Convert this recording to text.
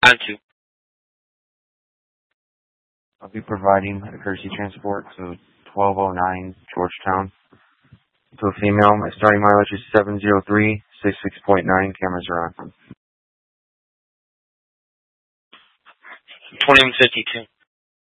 On to. I'll be providing a courtesy transport to 1209 Georgetown to a female. My starting mileage is 703, 66.9. Cameras are on. 2152.